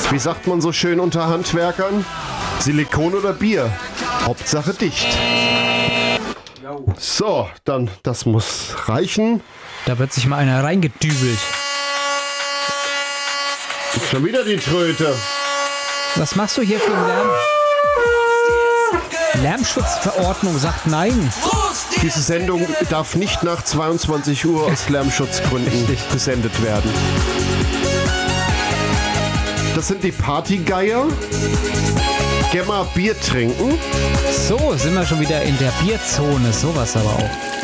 Wie sagt man so schön unter Handwerkern? Silikon oder Bier? Hauptsache dicht. So, dann, das muss reichen. Da wird sich mal einer reingedübelt. Schon wieder die Tröte. Was machst du hier für einen Lärm? Lärmschutzverordnung sagt nein. Diese Sendung darf nicht nach 22 Uhr aus Lärmschutzgründen gesendet werden. Das sind die Partygeier. Geh mal Bier trinken. So, sind wir schon wieder in der Bierzone. Sowas aber auch.